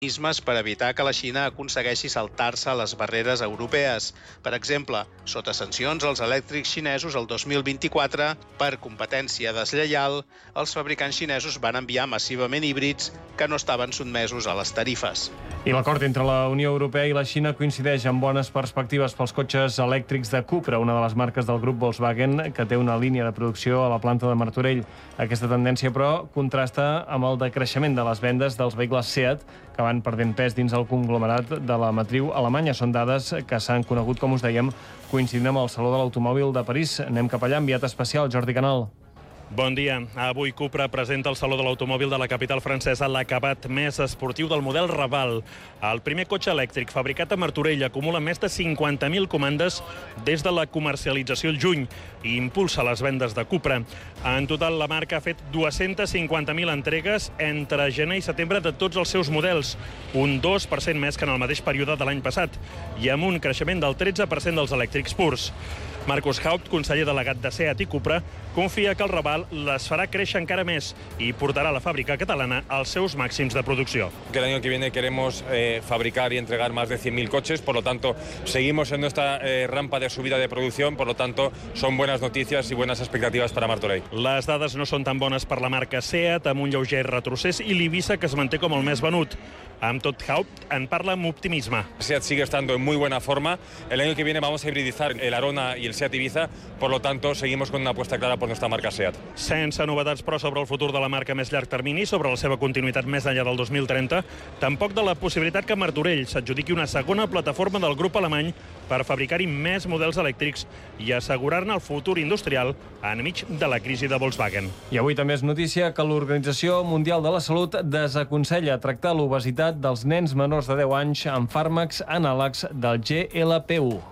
mecanismes per evitar que la Xina aconsegueixi saltar-se les barreres europees. Per exemple, sota sancions als elèctrics xinesos el 2024, per competència deslleial, els fabricants xinesos van enviar massivament híbrids que no estaven sotmesos a les tarifes. I l'acord entre la Unió Europea i la Xina coincideix amb bones perspectives pels cotxes elèctrics de Cupra, una de les marques del grup Volkswagen, que té una línia de producció a la planta de Martorell. Aquesta tendència, però, contrasta amb el decreixement de les vendes dels vehicles Seat, que van perdent pes dins el conglomerat de la matriu alemanya. Són dades que s'han conegut, com us dèiem, coincidint amb el Saló de l'Automòbil de París. Anem cap allà, enviat especial, Jordi Canal. Bon dia. Avui Cupra presenta al Saló de l'Automòbil de la capital francesa l'acabat més esportiu del model Raval. El primer cotxe elèctric fabricat a Martorell acumula més de 50.000 comandes des de la comercialització al juny i impulsa les vendes de Cupra. En total, la marca ha fet 250.000 entregues entre gener i setembre de tots els seus models, un 2% més que en el mateix període de l'any passat, i amb un creixement del 13% dels elèctrics purs. Marcus Haupt, conseller delegat de Seat i Cupra, confia que el Raval les farà créixer encara més i portarà la fàbrica catalana als seus màxims de producció. El año que viene queremos fabricar y entregar más de 100.000 coches, por lo tanto, seguimos en nuestra rampa de subida de producción, por lo tanto, son buenas noticias y buenas expectativas para Martorell. Les dades no són tan bones per la marca Seat, amb un lleuger retrocés, i l'Ibiza, que es manté com el més venut. Amb tot, Haupt en parla amb optimisme. Seat sigue estando en muy buena forma. El año que viene vamos a hibridizar el Arona y el Seat Ibiza, por lo tanto, seguimos con una apuesta clara por nuestra marca Seat. Sense novetats, però, sobre el futur de la marca a més llarg termini, sobre la seva continuïtat més enllà del 2030, tampoc de la possibilitat que Martorell s'adjudiqui una segona plataforma del grup alemany per fabricar-hi més models elèctrics i assegurar-ne el futur industrial enmig de la crisi de Volkswagen. I avui també és notícia que l'Organització Mundial de la Salut desaconsella tractar l'obesitat dels nens menors de 10 anys amb fàrmacs anàlegs del GLP-1.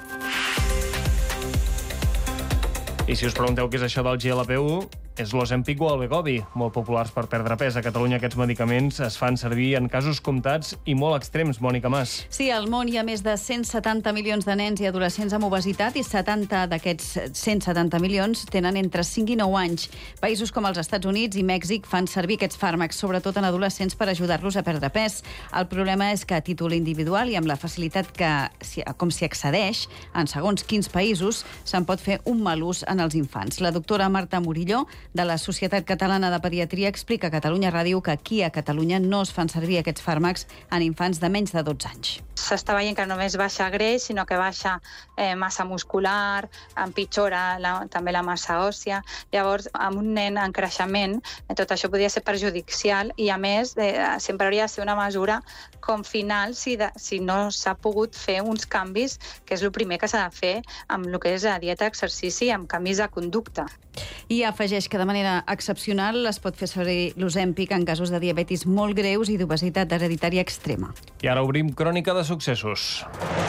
I si us pregunteu què és això del GLP-1, és l'Ozempic o el Wegovy, molt populars per perdre pes. A Catalunya aquests medicaments es fan servir en casos comptats i molt extrems, Mònica Mas. Sí, al món hi ha més de 170 milions de nens i adolescents amb obesitat i 70 d'aquests 170 milions tenen entre 5 i 9 anys. Països com els Estats Units i Mèxic fan servir aquests fàrmacs, sobretot en adolescents, per ajudar-los a perdre pes. El problema és que a títol individual i amb la facilitat com s'hi accedeix, en segons quins països, se'n pot fer un mal ús en els infants. La doctora Marta Murillo, de la Societat Catalana de Pediatria, explica a Catalunya Ràdio que aquí a Catalunya no es fan servir aquests fàrmacs en infants de menys de 12 anys. S'està veient que no només baixa greix, sinó que baixa massa muscular, empitjora també la massa òssia. Llavors, amb un nen en creixement, tot això podria ser perjudicial i, a més, sempre hauria de ser una mesura com final si no s'ha pogut fer uns canvis, que és el primer que s'ha de fer amb el que és la dieta, exercici, amb canvis de conducta. I afegeix que de manera excepcional es pot fer servir l'Ozempic en casos de diabetis molt greus i d'obesitat hereditària extrema. I ara obrim crònica de successos.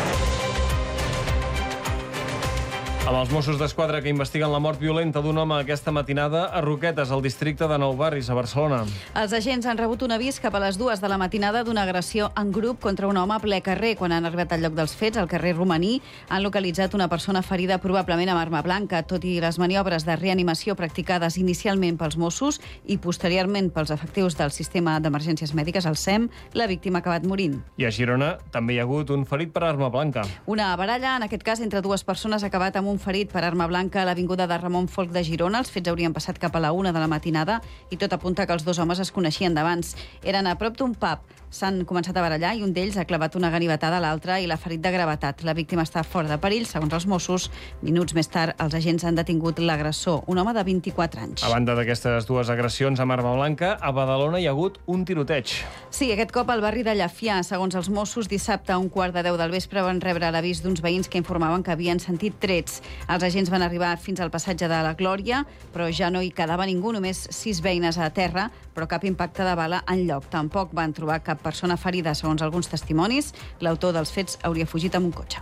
Amb els Mossos d'Esquadra que investiguen la mort violenta d'un home aquesta matinada a Roquetes, al districte de Nou Barris, a Barcelona. Els agents han rebut un avís cap a les 2 de la matinada d'una agressió en grup contra un home a ple carrer. Quan han arribat al lloc dels fets, al carrer Romaní, han localitzat una persona ferida probablement amb arma blanca. Tot i les maniobres de reanimació practicades inicialment pels Mossos i posteriorment pels efectius del sistema d'emergències mèdiques, el SEM, la víctima ha acabat morint. I a Girona també hi ha hagut un ferit per arma blanca. Una baralla, en aquest cas entre dues persones, ha acabat amb un ferit per arma blanca a l'avinguda de Ramon Folch de Girona. Els fets haurien passat cap a la 1 de la matinada i tot apunta que els dos homes es coneixien d'abans. Eren a prop d'un pub. S'han començat a barallar i un d'ells ha clavat una ganivetada a l'altre i l'ha ferit de gravetat. La víctima està fora de perill, segons els Mossos. Minuts més tard, els agents han detingut l'agressor, un home de 24 anys. A banda d'aquestes dues agressions amb arma blanca, a Badalona hi ha hagut un tiroteig. Sí, aquest cop al barri de Llafià. Segons els Mossos, dissabte a 1:15 del vespre van rebre l'avís d'uns veïns que informaven que havien sentit trets. Els agents van arribar fins al passatge de la Glòria, però ja no hi quedava ningú, només 6 veïnes a terra, però cap impacte de bala enlloc. Tampoc van trobar cap persona ferida, segons alguns testimonis. L'autor dels fets hauria fugit amb un cotxe.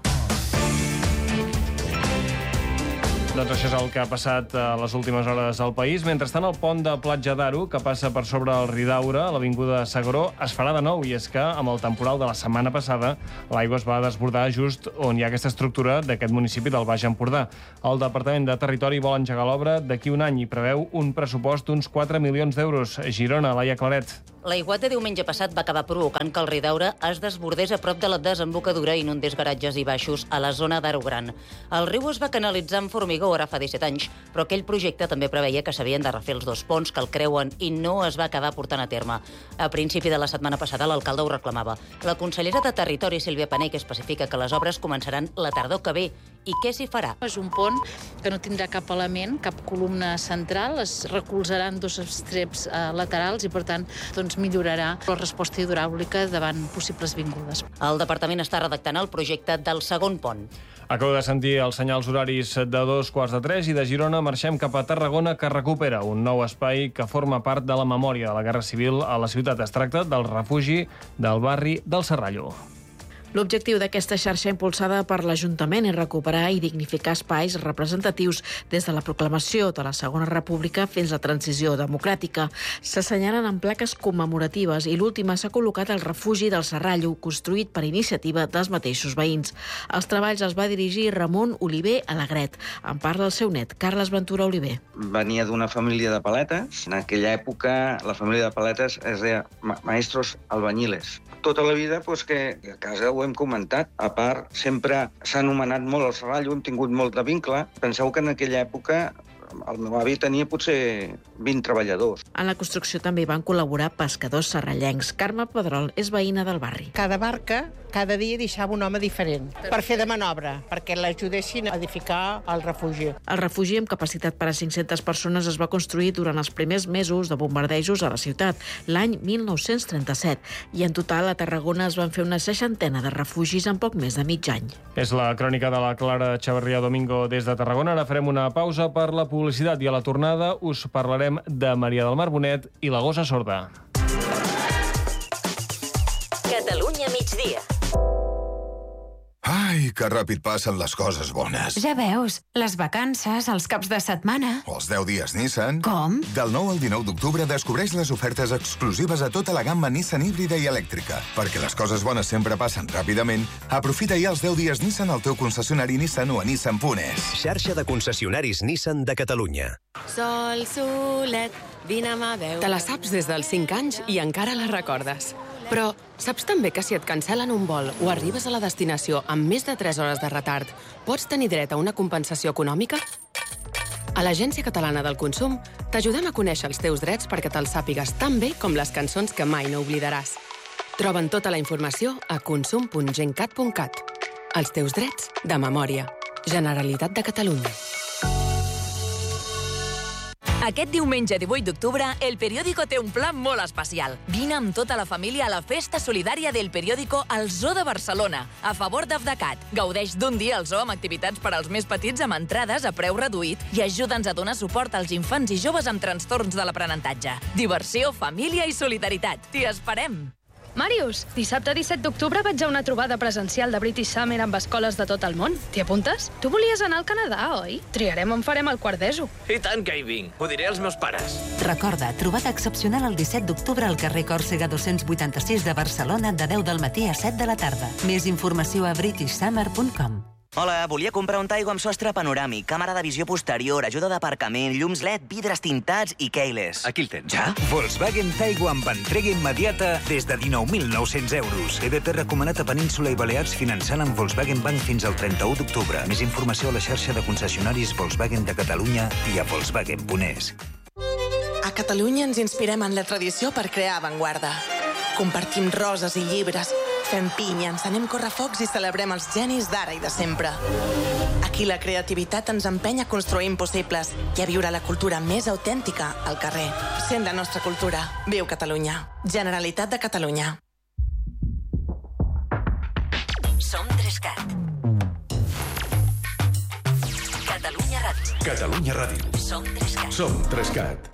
Doncs això és el que ha passat a les últimes hores al país. Mentrestant, el pont de Platja d'Aro, que passa per sobre el Ridaura, a l'avinguda S'Agró, es farà de nou, i és que amb el temporal de la setmana passada l'aigua es va desbordar just on hi ha aquesta estructura d'aquest municipi del Baix Empordà. El Departament de Territori vol engegar l'obra d'aquí un any i preveu un pressupost d'uns 4 milions d'euros. Girona, Laia Claret. L'aiguat de diumenge passat va acabar provocant que el Ridaura es desbordés a prop de la desembocadura i inundés garatges i baixos a la zona d'Aro Gran. El riu es va canalitzar amb formigó ara fa 17 anys, però aquell projecte també preveia que s'havien de refer els 2 ponts que el creuen i no es va acabar portant a terme. A principi de la setmana passada l'alcalde ho reclamava. La consellera de Territori, Sílvia Panell, especifica que les obres començaran la tardor que ve. I què s'hi farà? És un pont que no tindrà cap element, cap columna central, es recolzaran 2 extrems laterals i, per tant, millorarà la resposta hidràulica davant possibles vingudes. El departament està redactant el projecte del segon pont. Acabo de sentir els senyals horaris de 2:45 i de Girona marxem cap a Tarragona, que recupera un nou espai que forma part de la memòria de la Guerra Civil a la ciutat. Es tracta del refugi del barri del Serrallo. L'objectiu d'aquesta xarxa impulsada per l'Ajuntament és recuperar i dignificar espais representatius des de la proclamació de la Segona República fins a la transició democràtica. S'assenyalen en plaques commemoratives i l'última s'ha col·locat al refugi del Serrallo, construït per iniciativa dels mateixos veïns. Els treballs els va dirigir Ramon Oliver Alegret. En parla el seu net, Carles Ventura Oliver. Venia d'una família de paletes. En aquella època la família de paletes es deia maestros albañiles. Tota la vida que a casa ho hem comentat. A part, sempre s'ha anomenat molt el Serrallo, hem tingut molt de vincle. Penseu que en aquella època el meu avi tenia potser 20 treballadors. En la construcció també van col·laborar pescadors serrallencs. Carme Pedrol és veïna del barri. Cada barca, cada dia deixava un home diferent per fer de manobra, perquè l'ajudessin a edificar el refugi. El refugi, amb capacitat per a 500 persones, es va construir durant els primers mesos de bombardejos a la ciutat, l'any 1937, i en total a Tarragona es van fer una 60ena de refugis en poc més de mig any. És la crònica de la Clara Chavarria Domingo des de Tarragona. Ara farem una pausa per la publicitat i a la tornada us parlarem de Maria del Mar Bonet i la gossa sorda. Catalunya migdia. Ai, que ràpid passen les coses bones. Ja veus, les vacances, els caps de setmana... Els 10 dies Nissan... Com? Del 9 al 19 d'octubre descobreix les ofertes exclusives a tota la gamma Nissan híbrida i elèctrica. Perquè les coses bones sempre passen ràpidament, aprofita ja els 10 dies Nissan al teu concessionari Nissan o a nissan.es. Xarxa de concessionaris Nissan de Catalunya. Sol, solet, vine a mà veu... Te la saps des dels 5 anys i encara la recordes. Però saps també que si et cancel·len un vol o arribes a la destinació amb més de 3 hores de retard, pots tenir dret a una compensació econòmica? A l'Agència Catalana del Consum t'ajudem a conèixer els teus drets perquè te'ls sàpigues tan bé com les cançons que mai no oblidaràs. Troben tota la informació a consum.gencat.cat. Els teus drets de memòria. Generalitat de Catalunya. Aquest diumenge 18 d'octubre, El Periódico té un pla molt especial. Vine amb tota la família a la festa solidària del Periódico al Zoo de Barcelona, a favor d'Afdecat. Gaudeix d'un dia al zoo amb activitats per als més petits amb entrades a preu reduït i ajuda'ns a donar suport als infants i joves amb trastorns de l'aprenentatge. Diversió, família i solidaritat. T'hi esperem! Màrius, dissabte 17 d'octubre vaig a una trobada presencial de British Summer amb escoles de tot el món. T'hi apuntes? Tu volies anar al Canadà, oi? Triarem on farem el quart d'ESO. I tant que hi vinc. Ho diré als meus pares. Recorda, trobada excepcional el 17 d'octubre al carrer Còrsega 286 de Barcelona de 10 del matí a 7 de la tarda. Més informació a britishsummer.com. Hola, volia comprar un Taigo amb sostre panoràmic, càmera de visió posterior, ajuda d'aparcament, llums LED, vidres tintats i keyless. Aquí el tens. Ja? Volkswagen Taigo amb entrega immediata des de 19.900 euros. EDT recomanat a Península i Balears finançant amb Volkswagen Bank fins al 31 d'octubre. Més informació a la xarxa de concessionaris Volkswagen de Catalunya i a Volkswagen.es. A Catalunya ens inspirem en la tradició per crear avantguarda. Compartim roses i llibres, fem pinya, encenem correfocs i celebrem els genis d'ara i de sempre. Aquí la creativitat ens empeny a construir impossibles i a viure la cultura més autèntica al carrer. Sent la nostra cultura. Viu Catalunya. Generalitat de Catalunya. Som 3CAT. Catalunya Ràdio. Catalunya Ràdio. Som 3CAT. Som 3CAT.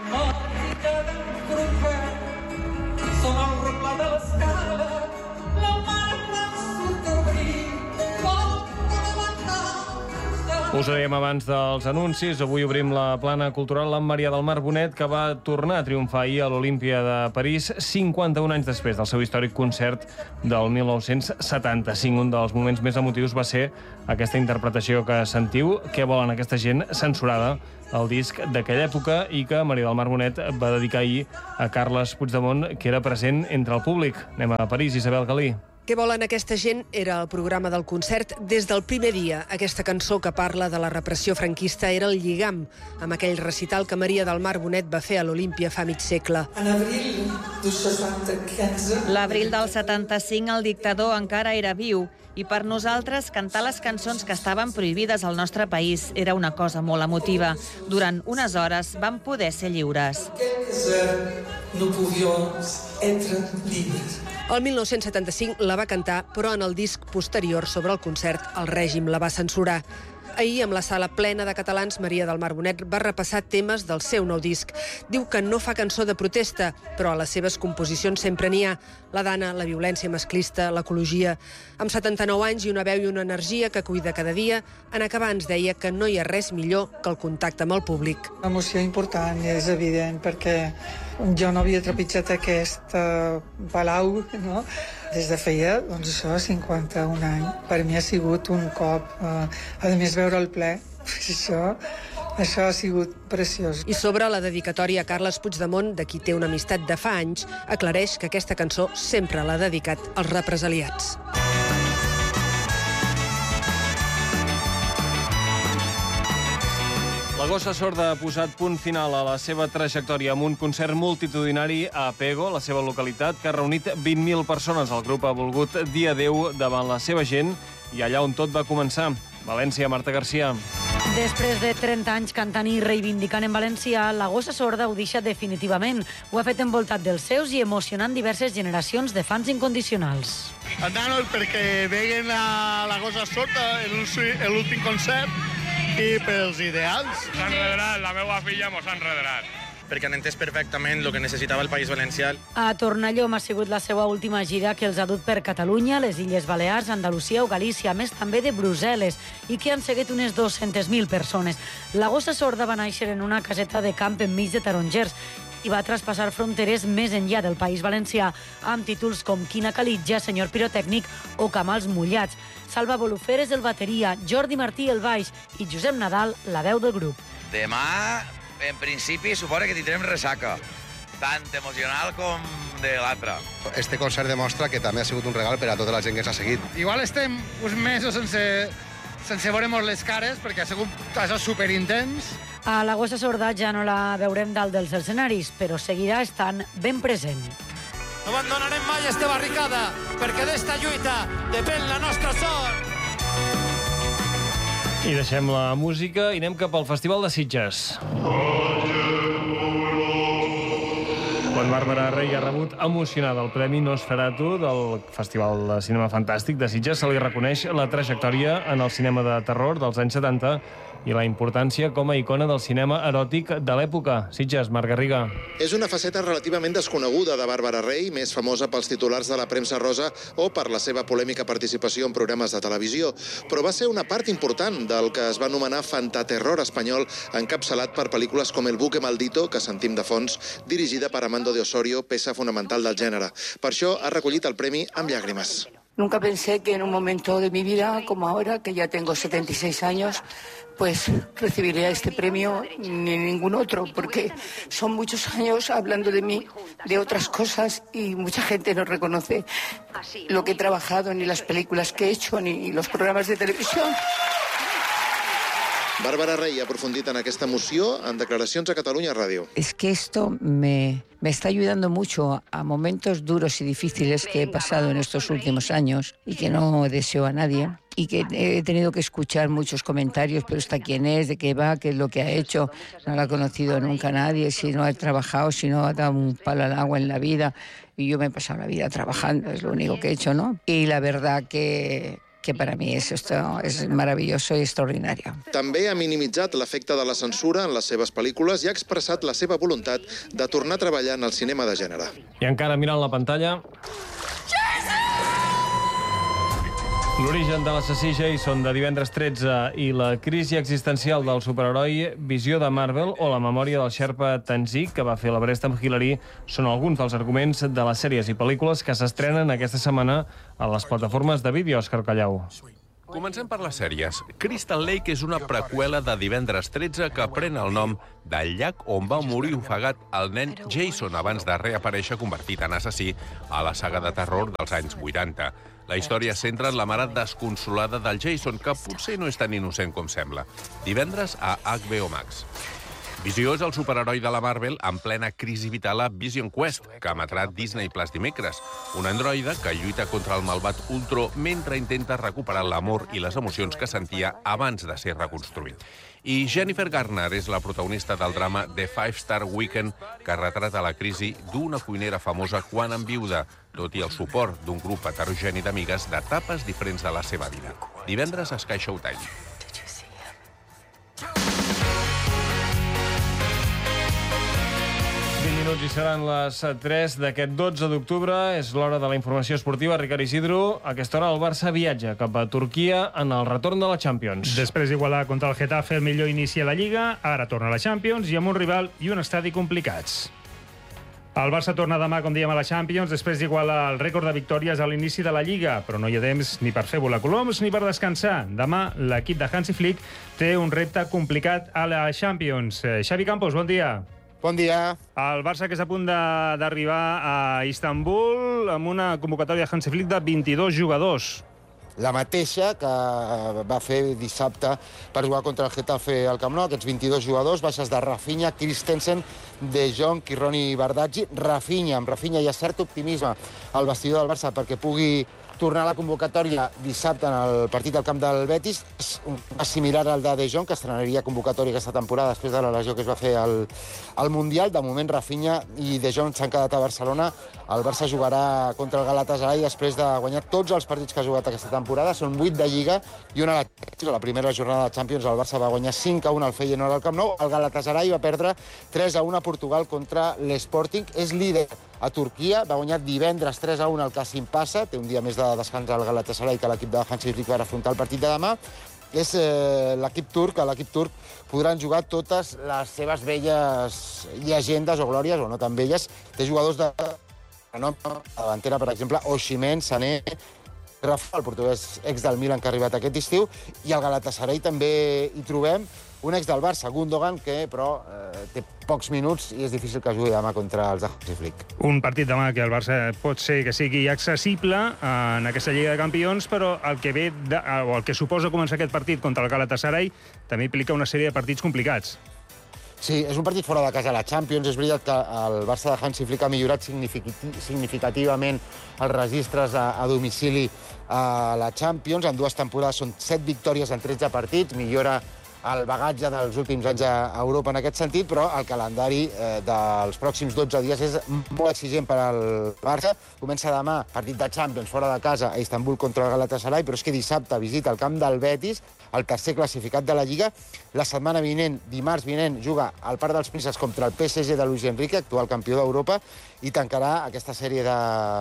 Som al replà de l'escala, la mar surt d'obrir. Us ho dèiem abans dels anuncis. Avui obrim la plana cultural amb Maria del Mar Bonet, que va tornar a triomfar ahir a l'Olímpia de París 51 anys després del seu històric concert del 1975. Un dels moments més emotius va ser aquesta interpretació que sentiu, Què volen aquesta gent, censurada el disc d'aquella època i que Maria del Mar Bonet va dedicar ahir a Carles Puigdemont, que era present entre el públic. Anem a París, Isabel Galí. Què volen aquesta gent era el programa del concert des del primer dia. Aquesta cançó que parla de la repressió franquista era el lligam amb aquell recital que Maria del Mar Bonet va fer a l'Olímpia fa mig segle. En abril del 75... L'abril del 75 el dictador encara era viu i per nosaltres cantar les cançons que estaven prohibides al nostre país era una cosa molt emotiva. Durant unes hores vam poder ser lliures. No podíem ser lliures. El 1975 la va cantar, però en el disc posterior sobre el concert el règim la va censurar. Ahir, amb la sala plena de catalans, Maria del Mar Bonet va repassar temes del seu nou disc. Diu que no fa cançó de protesta, però a les seves composicions sempre n'hi ha. La dana, la violència masclista, l'ecologia. Amb 79 anys i una veu i una energia que cuida cada dia, en acabar ens deia que no hi ha res millor que el contacte amb el públic. Una emoció important, és evident, perquè jo no havia trepitjat aquest palau, no? Des de feia, doncs això, 51 anys. Per mi ha sigut un cop, a més veure el ple, això ha sigut preciós. I sobre la dedicatòria a Carles Puigdemont, de qui té una amistat de fa anys, aclareix que aquesta cançó sempre l'ha dedicat als represaliats. La Gossa Sorda ha posat punt final a la seva trajectòria amb un concert multitudinari a Pego, la seva localitat, que ha reunit 20.000 persones. El grup ha volgut dir adéu davant la seva gent i allà on tot va començar. València, Marta Garcia. Després de 30 anys cantant i reivindicant en valencià, la Gossa Sorda ho deixa definitivament. Ho ha fet envoltat dels seus i emocionant diverses generacions de fans incondicionals. Anant-nos perquè veguen a la Gossa Sorda l'últim concert i pels ideals. S'ha enredrat, la meva filla mos ha enredrat. Perquè han entès perfectament el que necessitava el País Valencià. A Tornalló ha sigut la seva última gira que els ha dut per Catalunya, les Illes Balears, Andalusia o Galícia, a més també de Brussel·les, i que han seguit unes 200.000 persones. La Gossa Sorda va néixer en una caseta de camp enmig de tarongers i va traspassar fronteres més enllà del País Valencià, amb títols com Quina Calitja, Senyor Pirotècnic o Camals Mullats. Salva Boluferes, el bateria, Jordi Martí, el baix, i Josep Nadal, la veu del grup. Demà, en principi, suposa que tindrem ressaca, tant emocional com de l'altra. Este concert demostra que també ha sigut un regal per a tota la gent que ens ha seguit. Igual estem uns mesos sense veure-nos les cares, perquè ha sigut això superintens. A la Gossa Sorda ja no la veurem dalt dels escenaris, però seguirà estant ben present. No abandonarem mai esta barricada, perquè d'esta lluita depèn la nostra sort. I deixem la música i anem cap al Festival de Sitges. Quan Bàrbara Rey ha rebut emocionada el Premi Nosferatu del Festival de Cinema Fantàstic de Sitges, se li reconeix la trajectòria en el cinema de terror dels anys 70 i la importància com a icona del cinema eròtic de l'època. Sitges, Marc Garriga. És una faceta relativament desconeguda de Bàrbara Rey, més famosa pels titulars de la premsa rosa o per la seva polèmica participació en programes de televisió, però va ser una part important del que es va anomenar fantaterror espanyol, encapçalat per pel·lícules com El buque maldito, que sentim de fons, dirigida per Amando de Osorio, peça fonamental del gènere. Per això ha recollit el premi amb llàgrimes. Nunca pensé que en un momento de mi vida, como ahora, que ya tengo 76 años, pues recibiría este premio ni ningún otro, porque son muchos años hablando de mí, de otras cosas, y mucha gente no reconoce lo que he trabajado, ni las películas que he hecho, ni los programas de televisión. Bàrbara Rey ha aprofundit en aquesta emoció en declaracions a Catalunya Ràdio. Es que esto me está ayudando mucho a momentos duros y difíciles que he pasado en estos últimos años y que no deseo a nadie. Y que he tenido que escuchar muchos comentarios, pero esta quién es, de qué va, qué es lo que ha hecho. No la ha conocido nunca nadie, si no ha trabajado, si no ha dado un palo al agua en la vida. Y yo me he pasado la vida trabajando, es lo único que he hecho, ¿no? Y la verdad que para mí esto és meravelloso i extraordinari. També ha minimitzat l'efecte de la censura en les seves pel·lícules i ha expressat la seva voluntat de tornar a treballar en el cinema de gènere. I encara mirant la pantalla... L'origen de l'assassí Jason de divendres 13 i la crisi existencial del superheroi Visió de Marvel o la memòria del xerpa Tanzik que va fer l'Everest amb Hillary són alguns dels arguments de les sèries i pel·lícules que s'estrenen aquesta setmana a les plataformes de vídeo. Òscar Callau. Comencem per les sèries. Crystal Lake és una preqüela de divendres 13 que pren el nom del llac on va morir ofegat el nen Jason abans de reaparèixer convertit en assassí a la saga de terror dels anys 80. La història es centra en la mare desconsolada del Jason, que potser no és tan innocent com sembla. Divendres a HBO Max. Visió és el superheroi de la Marvel en plena crisi vital a Vision Quest, que emetrà Disney Plus dimecres. Un androide que lluita contra el malvat Ultron mentre intenta recuperar l'amor i les emocions que sentia abans de ser reconstruït. I Jennifer Garner és la protagonista del drama The Five Star Weekend, que retrata la crisi d'una cuinera famosa quan enviuda, tot i el suport d'un grup heterogeni d'amigues d'etapes diferents de la seva vida. Divendres a Sky Showtime. 20 minuts i seran les 3 d'aquest 12 d'octubre. És l'hora de la informació esportiva. Ricard Isidro, a aquesta hora el Barça viatja cap a Turquia en el retorn de la Champions. Després d'igualar contra el Getafe, el millor inici a la Lliga, ara torna a la Champions i amb un rival i un estadi complicats. El Barça torna demà, com dèiem, a la Champions, després d'igualar el rècord de victòries a l'inici de la Lliga, però no hi ha temps ni per fer volar coloms ni per descansar. Demà l'equip de Hansi Flick té un repte complicat a la Champions. Xavi Campos, bon dia. Bon dia. El Barça que és a punt d'arribar a Istanbul amb una convocatòria de Hansi Flick de 22 jugadors. La mateixa que va fer dissabte per jugar contra el Getafe al Camp Nou. Aquests 22 jugadors, baixes de Rafinha, Christensen, De Jong, Kirroni i Bardaggi. Amb Rafinha hi ha cert optimisme al vestidor del Barça perquè pugui tornar a la convocatòria dissabte en el partit al camp del Betis. Un pas similar al de Jong, que estrenaria convocatòria aquesta temporada després de la lesió que es va fer al Mundial. De moment, Rafinha i De Jong s'han quedat a Barcelona. El Barça jugarà contra el Galatasaray després de guanyar tots els partits que ha jugat aquesta temporada. Són 8 de Lliga i una a la primera jornada de Champions. El Barça va guanyar 5-1 al Feyenoord al Camp Nou. El Galatasaray va perdre 3-1 a Portugal contra l'Sporting. És líder a Turquia, va guanyar divendres 3-1 al Kasim Passa. Té un dia més de descans al Galatasaray que l'equip de Hansi Flick per afrontar el partit de demà. És l'equip turc. A l'equip turc podran jugar totes les seves velles llegendes o glòries, o no tan velles. Té jugadors de nom a la davantera, per exemple, Osimhen, Sané, Rafa, el portuguès ex del Milan que ha arribat aquest estiu, i al Galatasaray també hi trobem un ex del Barça, Gundogan, que però té pocs minuts i és difícil que jugui demà contra els de Hansi Flick. Un partit demà que el Barça pot ser que sigui accessible en aquesta Lliga de Campions, però el que ve o el que suposa començar aquest partit contra el Galatasaray també implica una sèrie de partits complicats. Sí, és un partit fora de casa a la Champions. És veritat que el Barça de Hansi Flick ha millorat significativament els registres a domicili a la Champions. En 2 temporades són 7 victòries en 13 partits. Millora el bagatge dels últims anys a Europa en aquest sentit, però el calendari dels pròxims 12 dies és molt exigent per al Barça. Comença demà, partit de Champions fora de casa a Istanbul contra el Galatasaray, però és que dissabte visita el camp del Betis, el tercer classificat de la Lliga. La setmana vinent, dimarts vinent, juga al Parc dels Príncers contra el PSG de Luis Enrique, actual campió d'Europa, i tancarà aquesta sèrie de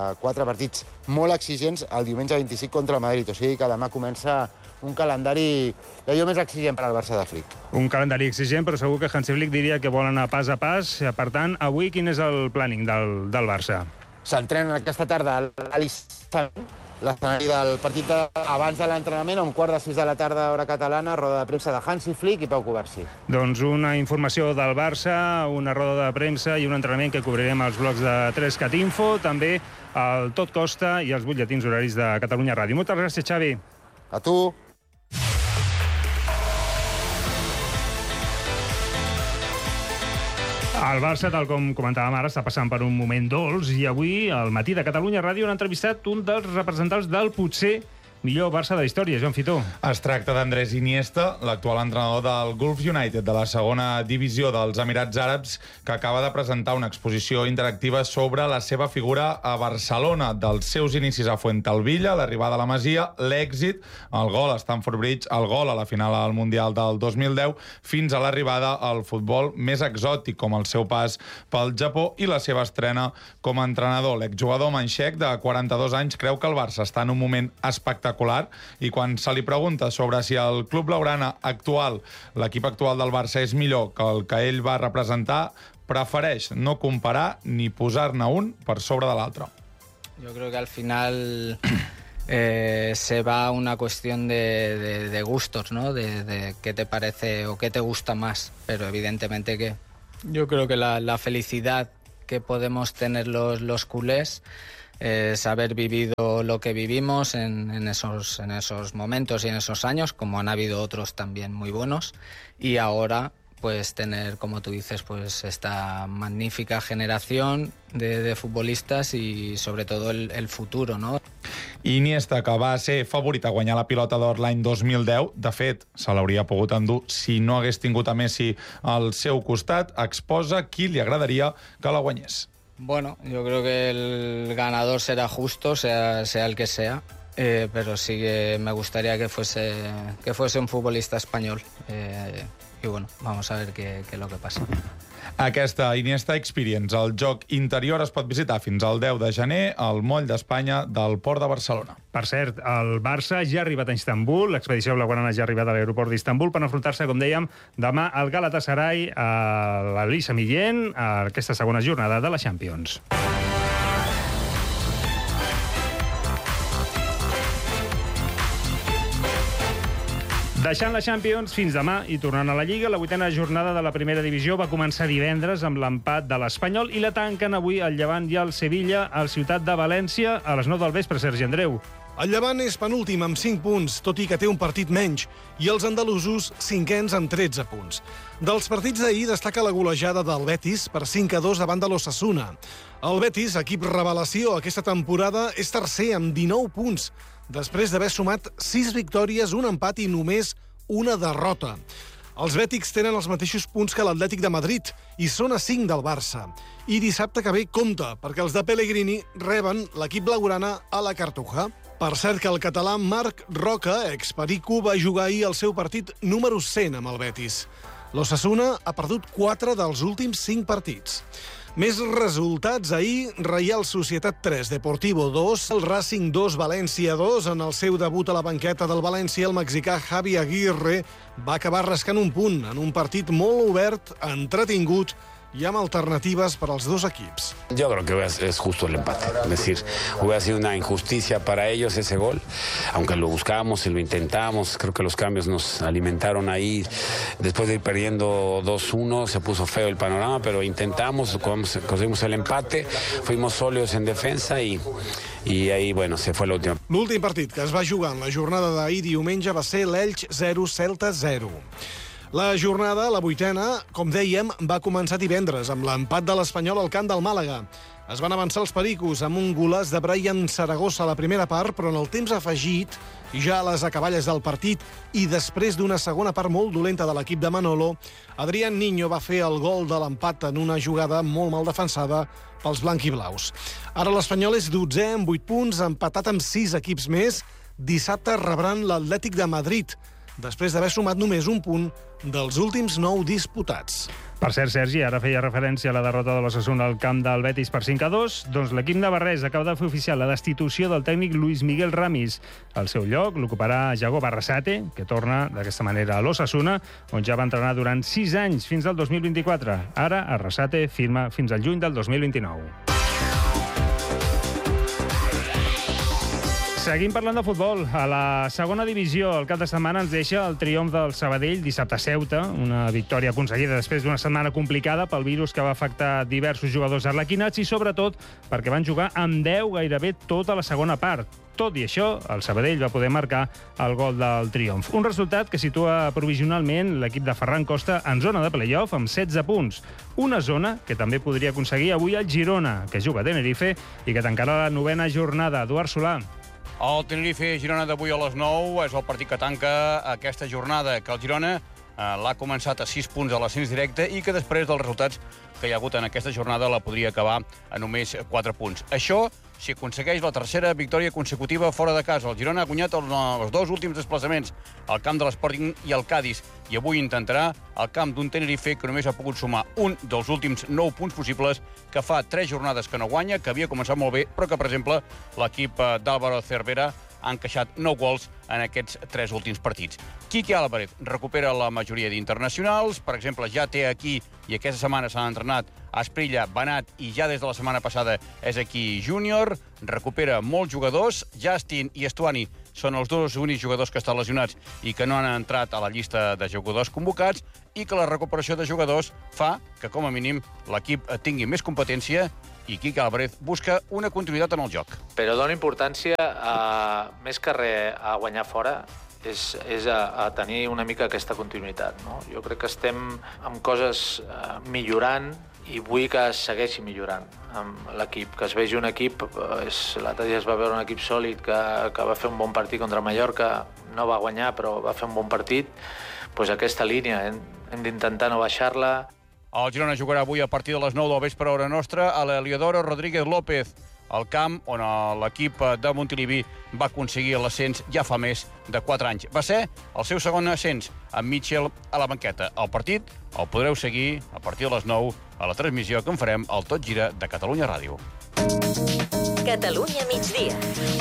4 partits molt exigents el diumenge 25 contra el Madrid. O sigui que demà comença un calendari allò més exigent per al Barça de Flick. Un calendari exigent, però segur que Hansi Flick diria que vol anar pas a pas. Per tant, avui quin és el planning del Barça? S'entrenen aquesta tarda a l'Alistan, l'escenari del partit abans de l'entrenament, a 5:15 de la tarda, hora catalana, roda de premsa de Hansi Flick i Pau Covarsí. Doncs una informació del Barça, una roda de premsa i un entrenament que cobrirem als blocs de 3cat Info, també el Tot Costa i els butlletins horaris de Catalunya Ràdio. Moltes gràcies, Xavi. A tu. El Barça, tal com comentàvem ara, està passant per un moment dolç i avui, al matí de Catalunya Ràdio, han entrevistat un dels representants del potser millor Barça de la història, Joan Fitó. Es tracta d'Andrés Iniesta, l'actual entrenador del Gulf United de la segona divisió dels Emirats Àrabs, que acaba de presentar una exposició interactiva sobre la seva figura a Barcelona, dels seus inicis a Fuentalvilla, l'arribada a la Masia, l'èxit, el gol a Stamford Bridge, el gol a la final al Mundial del 2010, fins a l'arribada al futbol més exòtic, com el seu pas pel Japó i la seva estrena com a entrenador. L'exjugador manxec de 42 anys creu que el Barça està en un moment espectacular espectacular, i quan se li pregunta sobre si el club blaugrana actual, l'equip actual del Barça, és millor que el que ell va representar, prefereix no comparar ni posar-ne un per sobre de l'altre. Yo creo que al final se va una cuestión de gustos, ¿no? De qué te parece o qué te gusta más, pero evidentemente que yo creo que la felicidad que podemos tener los culés es haber vivido lo que vivimos en esos momentos y en esos años, como han habido otros también muy buenos, y ahora pues tener, como tú dices, pues esta magnífica generación de futbolistas y sobre todo el futuro, ¿no? Iniesta, que va ser favorit a guanyar la Pilota d'Or l'any 2010, de fet, se l'hauria pogut endur si no hagués tingut a Messi al seu costat, exposa qui li agradaria que la guanyés. Bueno, yo creo que el ganador será justo, sea el que sea, pero sí que me gustaría que fuese un futbolista español. I bueno, vamos a ver qué es lo que pasa. Aquesta Iniesta Experience, el joc interior, es pot visitar fins al 10 de gener al Moll d'Espanya del Port de Barcelona. Per cert, el Barça ja ha arribat a Istanbul, l'expedició blaugrana ja ha arribat a l'aeroport d'Istanbul per enfrontar-se, com dèiem, demà al Galatasaray, a l'Elisa Millén, a aquesta segona jornada de la Champions. Deixant la Champions fins demà i tornant a la Lliga, la 8a jornada de la primera divisió va començar divendres amb l'empat de l'Espanyol i la tanquen avui el Llevant i el Sevilla al Ciutat de València a les 9 del vespre. Sergi Andreu. El Llevant és penúltim amb 5 punts, tot i que té un partit menys, i els andalusos cinquens amb 13 punts. Dels partits d'ahir destaca la golejada del Betis per 5-2 davant de l'Osasuna. El Betis, equip revelació aquesta temporada, és tercer amb 19 punts, després d'haver sumat 6 victòries, un empat i només una derrota. Els bètics tenen els mateixos punts que l'Atlètic de Madrid i són a 5 del Barça. I dissabte que ve compta, perquè els de Pellegrini reben l'equip blaugrana a la Cartuja. Per cert que el català Marc Roca, ex-Perico, va jugar ahir el seu partit número 100 amb el Betis. L'Osasuna ha perdut 4 dels últims 5 partits. Més resultats ahir: Reial Societat 3, Deportivo 2, el Racing 2, València 2. En el seu debut a la banqueta del València, el mexicà Javi Aguirre va acabar rascant un punt en un partit molt obert, entretingut y amb alternatives para los dos equipos. Yo creo que es justo el empate. Es decir, hubiera sido una injusticia para ellos ese gol, aunque lo buscábamos y lo intentamos. Creo que los cambios nos alimentaron ahí. Después de ir perdiendo 2-1, se puso feo el panorama, pero intentamos, conseguimos el empate, fuimos sólidos en defensa y ahí, bueno, se fue l'últim. L'últim partit que es va jugar en la jornada d'ahir diumenge va ser l'Elx 0, Celta 0. La jornada, la 8a, com dèiem, va començar divendres amb l'empat de l'Espanyol al camp del Màlaga. Es van avançar els pericos amb un golaç de Brian Zaragoza a la primera part, però en el temps afegit, ja a les acaballes del partit i després d'una segona part molt dolenta de l'equip de Manolo, Adrián Niño va fer el gol de l'empat en una jugada molt mal defensada pels blanquiblaus. Ara l'Espanyol és 12è amb 8 punts, empatat amb 6 equips més. Dissabte rebran l'Atlètic de Madrid, després d'haver sumat només un punt dels últims 9 disputats. Per cert, Sergi, ara feia referència a la derrota de l'Osasuna al camp del Betis per 5-2. Doncs l'equip navarrès acaba de fer oficial la destitució del tècnic Luis Miguel Ramis. Al seu lloc l'ocuparà Yago Barrasate, que torna d'aquesta manera a l'Osasuna, on ja va entrenar durant 6 anys, fins al 2024. Ara, Arrasate firma fins al juny del 2029. Seguim parlant de futbol. A la segona divisió, el cap de setmana ens deixa el triomf del Sabadell dissabte a Ceuta, una victòria aconseguida després d'una setmana complicada pel virus que va afectar diversos jugadors arlequinats i sobretot perquè van jugar amb 10 gairebé tota la segona part. Tot i això, el Sabadell va poder marcar el gol del triomf. Un resultat que situa provisionalment l'equip de Ferran Costa en zona de play-off amb 16 punts. Una zona que també podria aconseguir avui el Girona, que juga a Tenerife i que tancarà la 9a jornada. Eduard Solà. El Tenerife-Girona d'avui a les 9 és el partit que tanca aquesta jornada, que el Girona l'ha començat a 6 punts a l'ascens directe i que després dels resultats que hi ha hagut en aquesta jornada la podria acabar a només 4 punts. Això si aconsegueix la tercera victòria consecutiva fora de casa. El Girona ha guanyat els 2 últims desplaçaments, al camp de l'Sporting i el Cádiz, i avui intentarà al camp d'un Tenerife que només ha pogut sumar un dels últims 9 punts possibles, que fa 3 jornades que no guanya, que havia començat molt bé, però que, per exemple, l'equip d'Álvaro Cervera ha encaixat 9 gols en aquests 3 últims partits. Quique Álvarez recupera la majoria d'internacionals. Per exemple, ja té aquí, i aquesta setmana s'han entrenat, Asprilla, Banat, i ja des de la setmana passada és aquí Júnior. Recupera molts jugadors. Justin i Estuani són els 2 únics jugadors que estan lesionats i que no han entrat a la llista de jugadors convocats, i que la recuperació de jugadors fa que, com a mínim, l'equip tingui més competència, i Quique Álvarez busca una continuïtat en el joc. Però dona importància, més que res, a guanyar fora, és a tenir una mica aquesta continuïtat. No? Jo crec que estem amb coses millorant i vull que es segueixi millorant amb l'equip, que es vegi un equip, l'altre dia es va veure un equip sòlid que va fer un bon partit contra Mallorca, no va guanyar però va fer un bon partit, doncs aquesta línia hem d'intentar no baixar-la. El Girona jugarà avui a partir de les 9 del vespre hora nostra a l'Heliodoro Rodríguez López, al camp on l'equip de Montilivi va aconseguir l'ascens ja fa més de 4 anys. Va ser el seu segon ascens, amb Mitchell a la banqueta. El partit el podreu seguir a partir de les 9 a la transmissió que en farem al Tot Gira de Catalunya Ràdio. Catalunya migdia.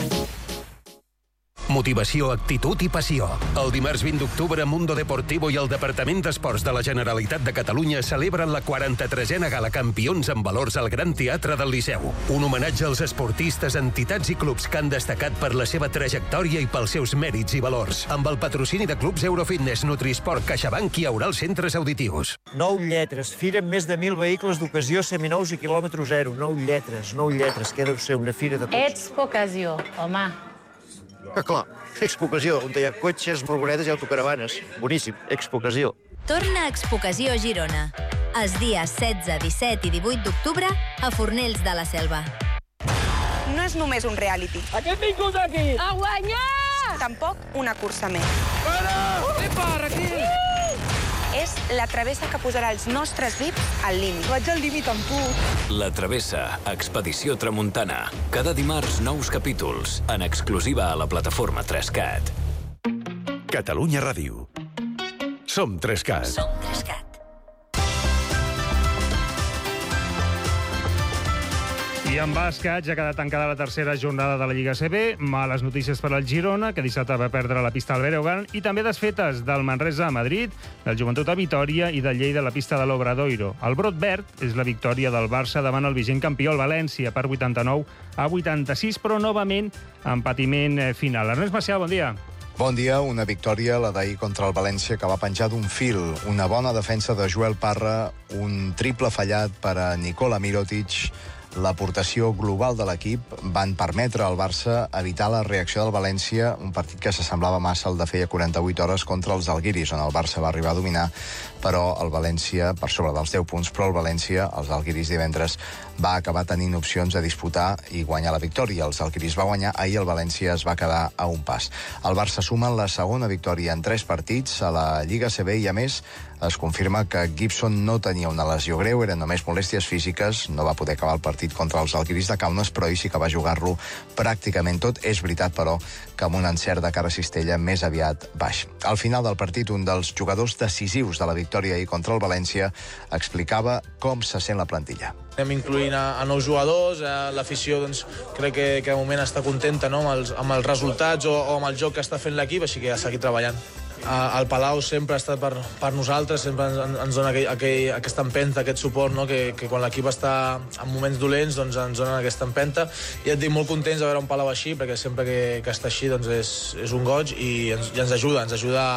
Motivació, actitud i passió. El dimarts 20 d'octubre, Mundo Deportivo i el Departament d'Esports de la Generalitat de Catalunya celebren la 43a Gala Campions en Valors al Gran Teatre del Liceu. Un homenatge als esportistes, entitats i clubs que han destacat per la seva trajectòria i pels seus mèrits i valors. Amb el patrocini de clubs Eurofitness, Nutrisport, CaixaBank i Aural Centres Auditius. 9 lletres. Fira amb més de 1.000 vehicles d'ocasió seminous i quilòmetre zero. 9 lletres. Què deu ser una fira de cotxes? Expo-ocasió, home. Clar, Expo-ocasió, on hi ha cotxes, furgonetes i autocaravanes. Boníssim, Expo-ocasió. Torna a Expo-ocasió a Girona. Els dies 16, 17 i 18 d'octubre a Fornells de la Selva. No és només un reality. A què hem vingut aquí? A guanyar! Tampoc una cursa més. Epa, Raquel! És la travessa que posarà els nostres VIPs al límit. Vaig al límit amb tu. La Travessa, Expedició Tramuntana. Cada dimarts, nous capítols, en exclusiva a la plataforma 3CAT. Catalunya Ràdio. Som 3CAT. Som 3CAT. I en bàsquet ja ha quedat tancada la tercera jornada de la Lliga CB. Males notícies per al Girona, que dissabte va perdre la pista al Bereugan, i també desfetes del Manresa a Madrid, del Joventut a Vitòria i del Lleida a la pista de l'Obradoiro. El brot verd és la victòria del Barça davant el vigent campió, el València, per 89-86, però novament empatiment final. Ernest Macià, bon dia. Bon dia, una victòria, la d'ahir contra el València, que va penjar d'un fil. Una bona defensa de Joel Parra, un triple fallat per a Nikola Mirotic. L'aportació global de l'equip van permetre al Barça evitar la reacció del València, un partit que s'assemblava massa al de feia 48 hores contra els Alguiris, on el Barça va arribar a dominar, però el València, per sobre dels 10 punts, però el València, els Alguiris divendres, va acabar tenint opcions de disputar i guanyar la victòria. Els Alguiris va guanyar, ahir el València es va quedar a un pas. El Barça suma la segona victòria en 3 partits a la Lliga CB i, a més, es confirma que Gibson no tenia una lesió greu, eren només molèsties físiques, no va poder acabar el partit contra els Alguiris de Kaunas, però ell sí que va jugar-lo pràcticament tot. És veritat, però, que amb un encert de cara a Cistella més aviat baix. Al final del partit, un dels jugadors decisius de la victòria ahir contra el València explicava com se sent la plantilla. Anem incloent a nous jugadors, l'afició doncs, crec que de moment està contenta, no? amb els resultats o amb el joc que està fent l'equip, així que a seguir treballant. El Palau sempre ha estat per nosaltres, sempre ens dona aquesta empenta, aquest suport, no? que quan l'equip està en moments dolents doncs ens dona aquesta empenta, i et dic, molt contents de veure un Palau així, perquè sempre que està així doncs és un goig i ens ajuda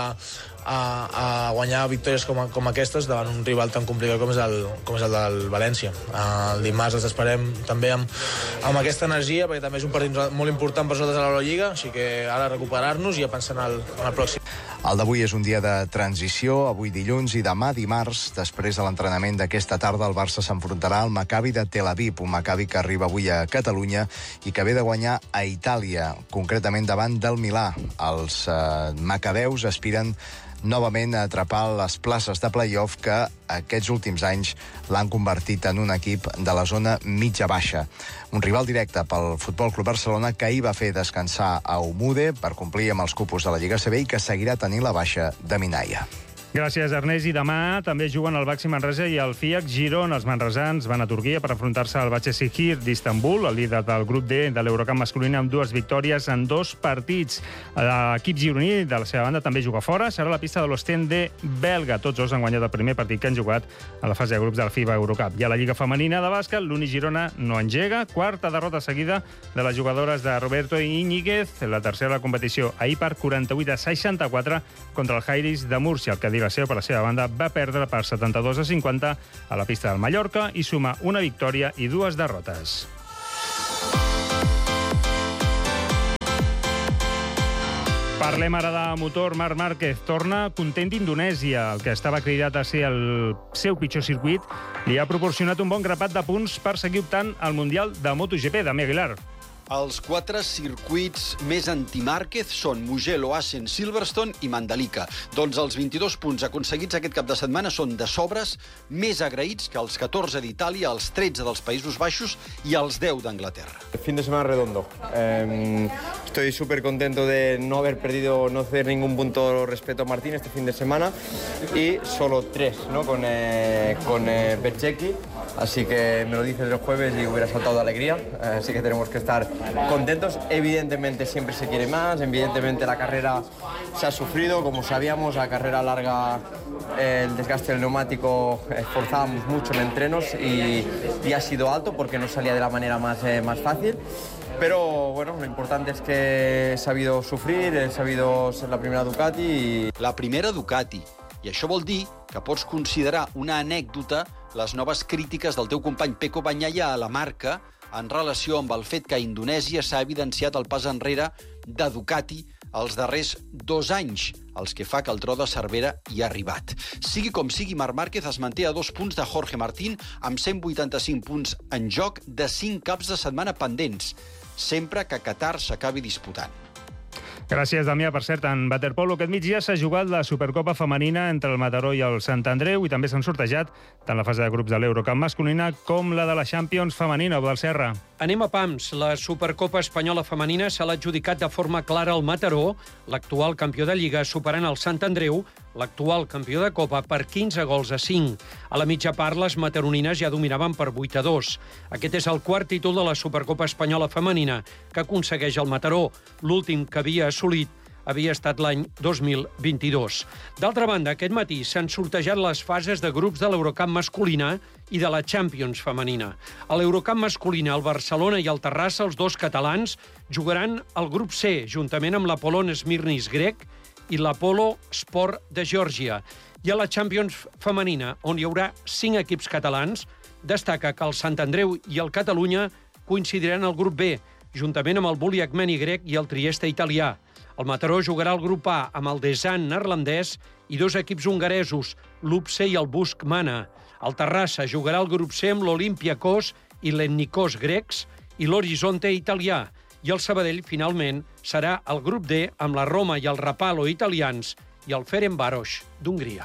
a guanyar victòries com aquestes davant un rival tan complicat com és el del València. El dimarts els esperem també amb aquesta energia, perquè també és un partit molt important per nosaltres a l'Eurolliga, així que ara recuperar-nos i a pensar en el pròxim. El d'avui és un dia de transició, avui dilluns i demà dimarts. Després de l'entrenament d'aquesta tarda, el Barça s'enfrontarà al Maccabi de Tel Aviv, un Maccabi que arriba avui a Catalunya i que ve de guanyar a Itàlia, concretament davant del Milà. Els macabeus aspiren novament a atrapar les places de play-off que aquests últims anys l'han convertit en un equip de la zona mitja-baixa. Un rival directe pel Futbol Club Barcelona, que ahir va fer descansar a Umude per complir amb els cupos de la Lliga CB i que seguirà tenint la baixa de Minaya. Gràcies, Ernest. I demà també juguen el Baxi Manresa i el FIAC Girona. Els manresans van a Turquia per enfrontar-se al Başakşehir d'Istanbul, el líder del grup D de l'Eurocup masculí, amb 2 victòries en 2 partits. L'equip gironí, de la seva banda, també juga fora. Serà la pista de l'Ostende belga. Tots dos han guanyat el primer partit que han jugat a la fase de grups de la FIBA Eurocup. I a la Lliga Femenina de bàsquet, l'Uni Girona no engega. Quarta derrota seguida de les jugadores de Roberto Íñiguez. La tercera de la competició ahir per 48-64 contra el Jairis de Múrcia. El Cadí per la seva banda, va perdre per 72-50 a la pista del Mallorca i suma una victòria i 2 derrotes. Parlem ara de motor. Marc Márquez torna content d'Indonèsia. El que estava cridat a ser el seu pitjor circuit li ha proporcionat un bon grapat de punts per seguir optant al Mundial de MotoGP. Damià Aguilar. Els 4 circuits més anti-Márquez són Mugello, Assen, Silverstone i Mandalika. Doncs els 22 punts aconseguits aquest cap de setmana són de sobres més agraïts que els 14 d'Itàlia, els 13 dels Països Baixos i els 10 d'Anglaterra. Fin de semana redondo. Estoy súper contento de no haber perdido, no ceder ningún punto respecto a Martín este fin de semana y solo 3, ¿no? con Berchecki. Así que me lo dices el jueves y hubiera saltado de alegría. Así que tenemos que estar contentos. Evidentemente siempre se quiere más, evidentemente la carrera se ha sufrido, como sabíamos, la carrera larga, el desgaste del neumático, esforzábamos mucho en entrenos y ha sido alto porque no salía de la manera más fácil. Pero bueno, lo importante es que he sabido sufrir, he sabido ser la primera Ducati i... La primera Ducati. I això vol dir que pots considerar una anècdota les noves crítiques del teu company Pecco Bagnaia a la marca en relació amb el fet que a Indonèsia s'ha evidenciat el pas enrere de Ducati els darrers 2 anys, els que fa que el tro de Cervera hi ha arribat. Sigui com sigui, Marc Márquez es manté a 2 punts de Jorge Martín, amb 185 punts en joc de 5 caps de setmana pendents, sempre que Qatar s'acabi disputant. Gràcies, Damià. Per cert, en waterpolo aquest migdia s'ha jugat la Supercopa femenina entre el Mataró i el Sant Andreu i també s'han sortejat tant la fase de grups de l'Eurocup masculina com la de la Champions femenina. Del Serra. Anem a pams. La Supercopa espanyola femenina s'ha adjudicat de forma clara al Mataró, l'actual campió de Lliga, superant el Sant Andreu, l'actual campió de Copa, per 15 gols a 5. A la mitja part, les mataronines ja dominaven per 8-2. Aquest és el quart títol de la Supercopa espanyola femenina que aconsegueix el Mataró. L'últim que havia assolit havia estat l'any 2022. D'altra banda, aquest matí s'han sortejat les fases de grups de l'Eurocup masculina i de la Champions femenina. A l'Eurocup masculina, el Barcelona i el Terrassa, els 2 catalans, jugaran al grup C, juntament amb l'Apollon Smirnis grec i l'Apollo Sport de Geòrgia. I a la Champions femenina, on hi haurà 5 equips catalans, destaca que el Sant Andreu i el Catalunya coincidiran al grup B, juntament amb el Bulli Akmeni grec i el Trieste italià. El Mataró jugarà al grup A amb el Desan neerlandès i 2 equips hongaresos, l'Upse i el Busk Mana. El Terrassa jugarà al grup C amb l'Olympiakos i l'Etnikos grecs i l'Horizonte italià. I el Sabadell, finalment, serà el grup D amb la Roma i el Rapallo italians i el Ferencváros d'Hongria.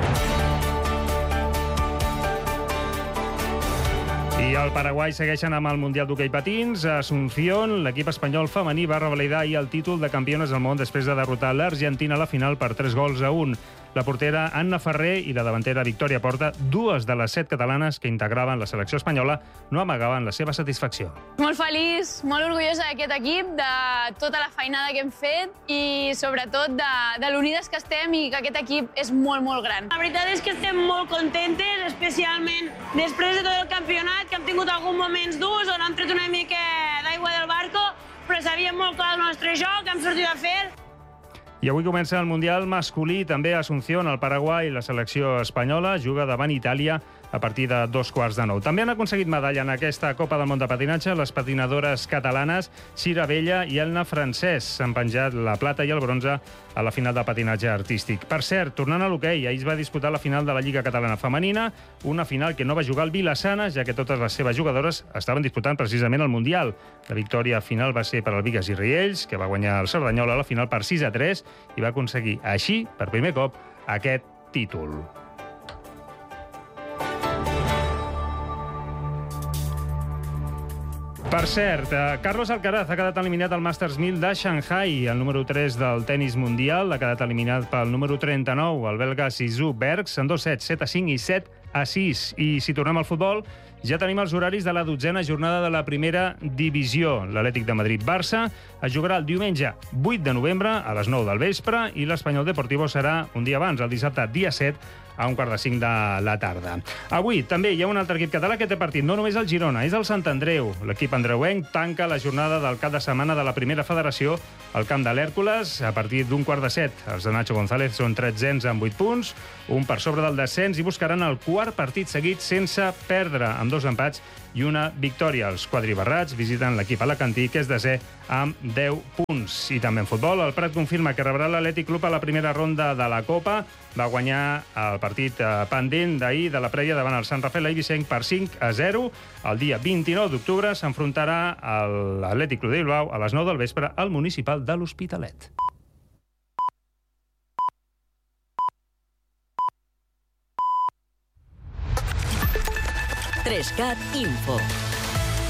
I el Paraguai segueixen amb el Mundial d'Hoquei Patins. A Asunción, l'equip espanyol femení va revalidar ahir el títol de campiones del món després de derrotar l'Argentina a la final per 3-1. La portera Anna Ferrer i la davantera Victòria Porta, 2 de les 7 catalanes que integraven la selecció espanyola, no amagaven la seva satisfacció. Molt feliç, molt orgullosa d'aquest equip, de tota la feinada que hem fet i sobretot de l'unides que estem i que aquest equip és molt, molt gran. La veritat és que estem molt contentes, especialment després de tot el campionat, que hem tingut alguns moments durs on hem tret una mica d'aigua del barco, però sabíem molt clar el nostre joc, hem sortit a fer. I avui comença el Mundial masculí, també a Asunción, al Paraguai. La selecció espanyola juga davant Itàlia a partir de 8:45. També han aconseguit medalla en aquesta Copa del Món de Patinatge les patinadores catalanes Cira Vella i Elna Francès. S'han penjat la plata i el bronze a la final de patinatge artístic. Per cert, tornant a l'hoquei, ahir es va disputar la final de la Lliga Catalana Femenina, una final que no va jugar el Vila-Sana, ja que totes les seves jugadores estaven disputant precisament el Mundial. La victòria final va ser per al Bigues i Riells, que va guanyar el Cerdanyola a la final per 6-3 i va aconseguir així, per primer cop, aquest títol. Per cert, Carlos Alcaraz ha quedat eliminat al Masters 1000 de Shanghai. El número 3 del tennis mundial ha quedat eliminat pel número 39, el belga Zizou Bergs, en 2-7, 7-5 i 7-6. I si tornem al futbol, ja tenim els horaris de la 12a jornada de la primera divisió. L'Atlètic de Madrid-Barça es jugarà el diumenge 8 de novembre a les 9 del vespre i l'Espanyol Deportivo serà un dia abans, el dissabte dia 7, a 4:45 de la tarda. Avui també hi ha un altre equip català que té partit, no només el Girona, és el Sant Andreu. L'equip andreuenc tanca la jornada del cap de setmana de la primera federació al camp de l'Hèrcules a partir d'un 6:45. Els de Nacho González són 13ens amb 8 punts, un per sobre del descens, i buscaran el quart partit seguit sense perdre, amb 2 empats i una victòria. Els quadribarrats visiten l'equip alacantí, que és desè amb 10 punts. I també en futbol, el Prat confirma que rebrà l'Atlètic Club a la primera ronda de la Copa. Va guanyar el partit pendent d'ahir de la prèvia davant el Sant Rafael Eivissenc per 5-0. El dia 29 d'octubre s'enfrontarà l'Atlètic Club de Bilbao a les 9 del vespre al Municipal de l'Hospitalet. Trescat Info.